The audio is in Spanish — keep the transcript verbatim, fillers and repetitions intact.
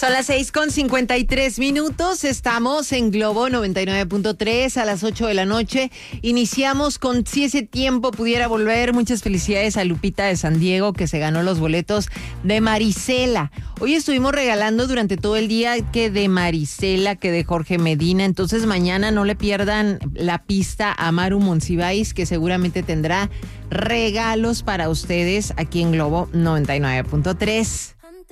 Son las seis con cincuenta y tres minutos, estamos en Globo noventa y nueve punto tres a las ocho de la noche. Iniciamos con Si ese tiempo pudiera volver. Muchas felicidades a Lupita de San Diego, que se ganó los boletos de Marisela. Hoy estuvimos regalando durante todo el día que de Marisela, que de Jorge Medina. Entonces mañana no le pierdan la pista a Maru Monsiváis, que seguramente tendrá regalos para ustedes aquí en Globo noventa y nueve punto tres.